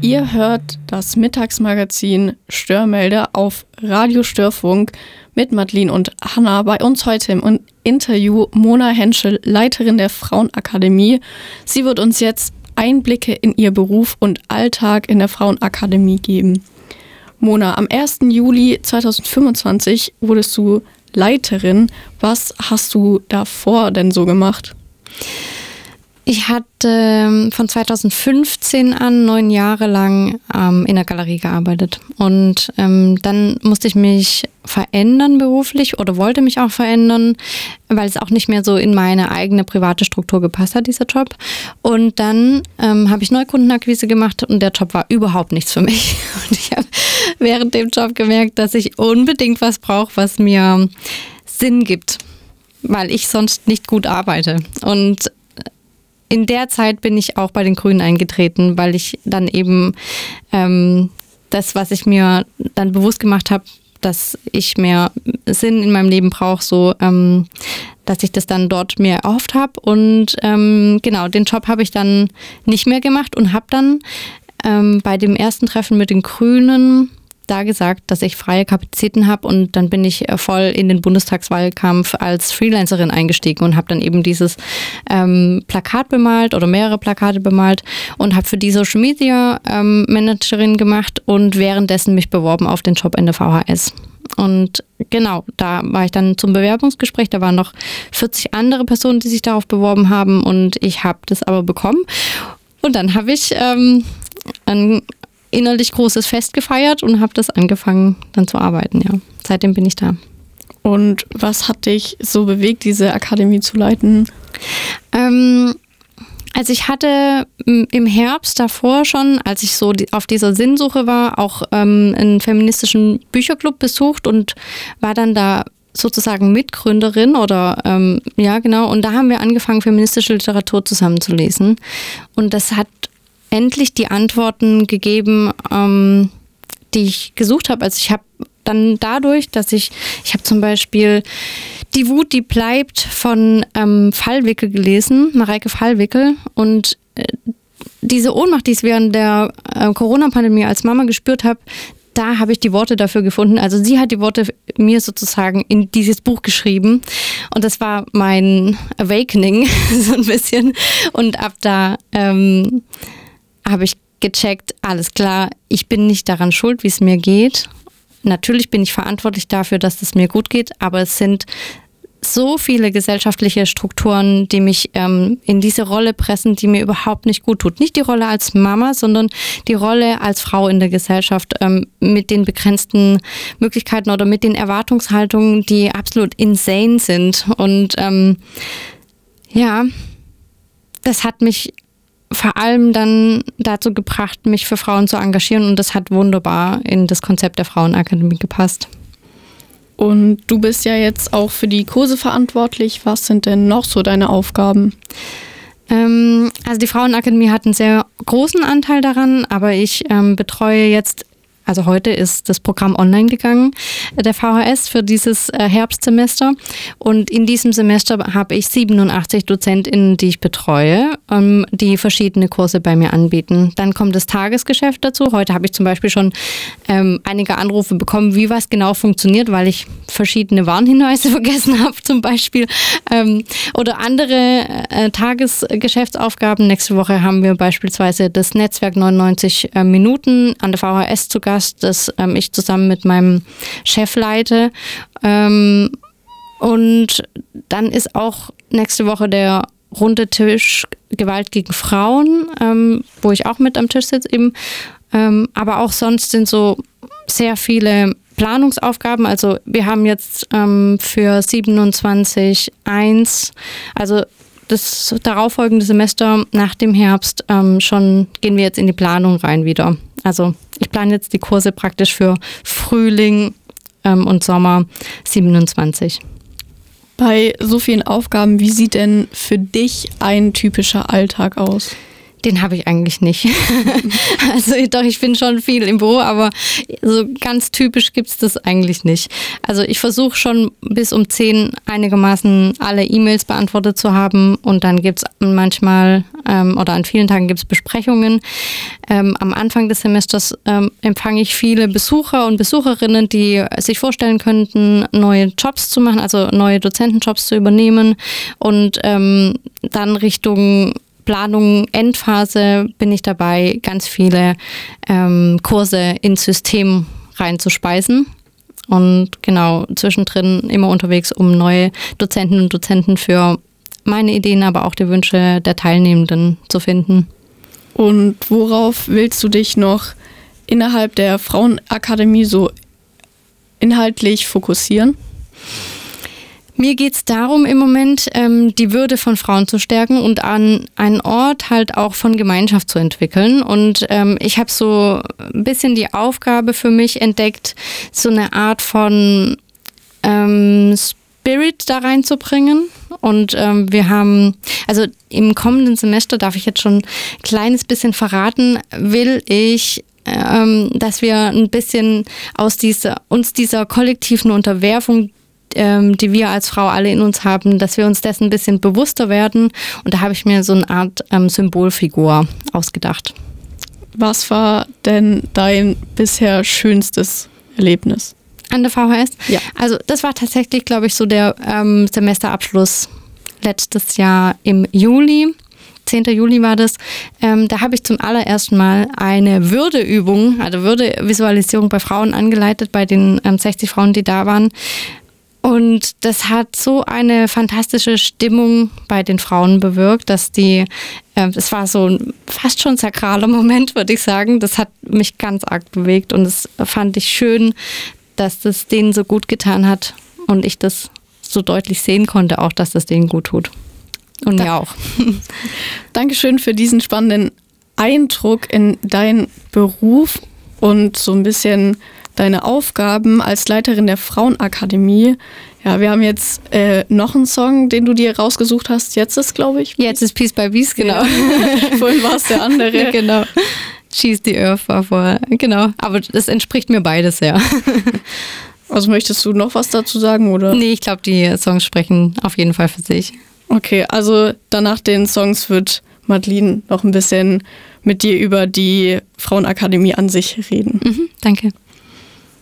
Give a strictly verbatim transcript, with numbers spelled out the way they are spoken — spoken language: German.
Ihr hört das Mittagsmagazin Störmelder auf Radio Störfunk mit Madeline und Hanna. Bei uns heute im Interview Mona Henschel, Leiterin der Frauenakademie. Sie wird uns jetzt Einblicke in ihr Beruf und Alltag in der Frauenakademie geben. Mona, am ersten Juli zweitausendfünfundzwanzig wurdest du Leiterin. Was hast du davor denn so gemacht? Ich hatte von zweitausendfünfzehn an neun Jahre lang ähm, in der Galerie gearbeitet und ähm, dann musste ich mich verändern beruflich oder wollte mich auch verändern, weil es auch nicht mehr so in meine eigene private Struktur gepasst hat, dieser Job. Und dann ähm, habe ich Neukundenakquise gemacht und der Job war überhaupt nichts für mich. Und ich habe während dem Job gemerkt, dass ich unbedingt was brauche, was mir Sinn gibt, weil ich sonst nicht gut arbeite. Und in der Zeit bin ich auch bei den Grünen eingetreten, weil ich dann eben ähm, das, was ich mir dann bewusst gemacht habe, dass ich mehr Sinn in meinem Leben brauche, so ähm, dass ich das dann dort mir erhofft habe. Und ähm, genau, den Job habe ich dann nicht mehr gemacht und habe dann ähm, bei dem ersten Treffen mit den Grünen da gesagt, dass ich freie Kapazitäten habe, und dann bin ich voll in den Bundestagswahlkampf als Freelancerin eingestiegen und habe dann eben dieses ähm, Plakat bemalt oder mehrere Plakate bemalt und habe für die Social Media ähm, Managerin gemacht und währenddessen mich beworben auf den Job in der V H S. Und genau, da war ich dann zum Bewerbungsgespräch, da waren noch vierzig andere Personen, die sich darauf beworben haben, und ich habe das aber bekommen. Und dann habe ich ähm, ein innerlich großes Fest gefeiert und habe das angefangen dann zu arbeiten, ja. Seitdem bin ich da. Und was hat dich so bewegt, diese Akademie zu leiten? Ähm, also ich hatte im Herbst davor schon, als ich so auf dieser Sinnsuche war, auch ähm, einen feministischen Bücherclub besucht und war dann da sozusagen Mitgründerin oder ähm, ja genau, und da haben wir angefangen, feministische Literatur zusammenzulesen, und das hat endlich die Antworten gegeben, ähm, die ich gesucht habe. Also ich habe dann dadurch, dass ich, ich habe zum Beispiel Die Wut, die bleibt von ähm, Fallwickel gelesen, Mareike Fallwickel, und äh, diese Ohnmacht, die ich während der äh, Corona-Pandemie als Mama gespürt habe, da habe ich die Worte dafür gefunden. Also sie hat die Worte mir sozusagen in dieses Buch geschrieben, und das war mein Awakening so ein bisschen, und ab da ähm, habe ich gecheckt, alles klar, ich bin nicht daran schuld, wie es mir geht. Natürlich bin ich verantwortlich dafür, dass es mir gut geht, aber es sind so viele gesellschaftliche Strukturen, die mich ähm, in diese Rolle pressen, die mir überhaupt nicht gut tut. Nicht die Rolle als Mama, sondern die Rolle als Frau in der Gesellschaft, ähm, mit den begrenzten Möglichkeiten oder mit den Erwartungshaltungen, die absolut insane sind. Und ähm, ja, das hat mich vor allem dann dazu gebracht, mich für Frauen zu engagieren, und das hat wunderbar in das Konzept der Frauenakademie gepasst. Und du bist ja jetzt auch für die Kurse verantwortlich. Was sind denn noch so deine Aufgaben? Ähm, also die Frauenakademie hat einen sehr großen Anteil daran, aber ich ähm, betreue jetzt, also heute ist das Programm online gegangen, der V H S für dieses äh, Herbstsemester, und in diesem Semester habe ich siebenundachtzig DozentInnen, die ich betreue, ähm, die verschiedene Kurse bei mir anbieten. Dann kommt das Tagesgeschäft dazu. Heute habe ich zum Beispiel schon ähm, einige Anrufe bekommen, wie was genau funktioniert, weil ich verschiedene Warnhinweise vergessen habe zum Beispiel, ähm, oder andere äh, Tagesgeschäftsaufgaben. Nächste Woche haben wir beispielsweise das Netzwerk neunundneunzig äh, Minuten an der V H S zu Gast, das ähm, ich zusammen mit meinem Chef leite. Ähm, und dann ist auch nächste Woche der runde Tisch Gewalt gegen Frauen, ähm, wo ich auch mit am Tisch sitze eben. Ähm, aber auch sonst sind so sehr viele Planungsaufgaben. Also wir haben jetzt ähm, für siebenundzwanzig eins, also das darauffolgende Semester nach dem Herbst, ähm, schon gehen wir jetzt in die Planung rein wieder. Also ich plane jetzt die Kurse praktisch für Frühling ähm, und Sommer siebenundzwanzig. Bei so vielen Aufgaben, wie sieht denn für dich ein typischer Alltag aus? Den habe ich eigentlich nicht. Also doch, ich bin schon viel im Büro, aber so ganz typisch gibt es das eigentlich nicht. Also ich versuche schon bis um zehn einigermaßen alle E-Mails beantwortet zu haben und dann gibt es manchmal ähm, oder an vielen Tagen gibt es Besprechungen. Ähm, am Anfang des Semesters ähm, empfange ich viele Besucher und Besucherinnen, die sich vorstellen könnten, neue Jobs zu machen, also neue Dozentenjobs zu übernehmen und ähm, dann Richtung Planung, Endphase bin ich dabei, ganz viele ähm, Kurse ins System reinzuspeisen und genau zwischendrin immer unterwegs, um neue Dozenten und Dozenten für meine Ideen, aber auch die Wünsche der Teilnehmenden zu finden. Und worauf willst du dich noch innerhalb der Frauenakademie so inhaltlich fokussieren? Mir geht es darum, im Moment ähm, die Würde von Frauen zu stärken und an einen Ort halt auch von Gemeinschaft zu entwickeln. Und ähm, ich habe so ein bisschen die Aufgabe für mich entdeckt, so eine Art von ähm, Spirit da reinzubringen. Und ähm, wir haben, also im kommenden Semester, darf ich jetzt schon ein kleines bisschen verraten, will ich ähm, dass wir ein bisschen aus dieser, uns dieser kollektiven Unterwerfung, die wir als Frau alle in uns haben, dass wir uns dessen ein bisschen bewusster werden. Und da habe ich mir so eine Art ähm, Symbolfigur ausgedacht. Was war denn dein bisher schönstes Erlebnis? An der V H S? Ja. Also das war tatsächlich, glaube ich, so der ähm, Semesterabschluss letztes Jahr im Juli. zehnten Juli war das. Ähm, da habe ich zum allerersten Mal eine Würdeübung, also Würdevisualisierung bei Frauen angeleitet, bei den ähm, sechzig Frauen, die da waren. Und das hat so eine fantastische Stimmung bei den Frauen bewirkt, dass die, äh, es war so ein fast schon sakraler Moment, würde ich sagen. Das hat mich ganz arg bewegt und das fand ich schön, dass das denen so gut getan hat und ich das so deutlich sehen konnte, auch, dass das denen gut tut. Und mir auch. Dankeschön für diesen spannenden Eindruck in deinen Beruf und so ein bisschen deine Aufgaben als Leiterin der Frauenakademie. Ja, wir haben jetzt äh, noch einen Song, den du dir rausgesucht hast. Jetzt ist, glaube ich. Jetzt ist Piece by Piece, genau. Ja. Vorhin war es der andere. Ja, genau. She's the Earth war vorher. Genau. Aber das entspricht mir beides, ja. Also möchtest du noch was dazu sagen, oder? Nee, ich glaube, die Songs sprechen auf jeden Fall für sich. Okay, also danach den Songs wird Madeleine noch ein bisschen mit dir über die Frauenakademie an sich reden. Mhm, danke.